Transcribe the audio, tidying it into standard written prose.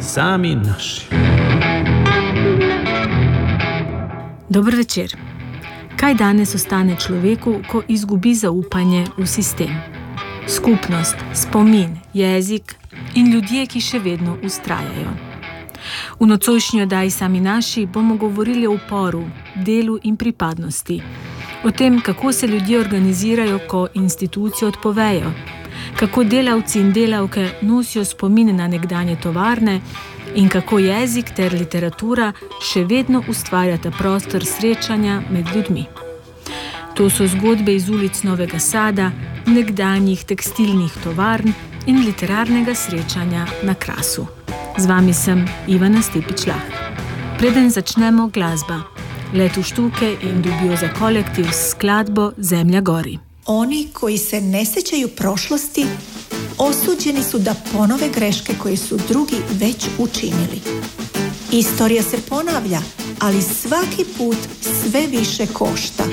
sami naši. Dober večer. Kaj danes ostane človeku, ko izgubi zaupanje v sistem? Skupnost, spomin, jezik in ljudje, ki še vedno vztrajajo. V nocojšnji oddaji Sami naši bomo govorili o uporu, delu in pripadnosti. O tem, kako se ljudje organizirajo, ko institucije odpovejo. Kako delavci in delavke nosijo spomine na nekdanje tovarne in kako jezik ter literatura še vedno ustvarjata prostor srečanja med ljudmi. To so zgodbe iz ulic Novega Sada, nekdanjih tekstilnih tovarn in literarnega srečanja na Krasu. Z vami sem Ivana Stepič-Lah. Preden začnemo, glasba. Letu Štuke in Dubioza kolektiv s skladbo Zemlja gori. Oni koji se ne sjećaju prošlosti, osuđeni su da ponove greške koje su drugi već učinili. Istorija se ponavlja, ali svaki put sve više košta.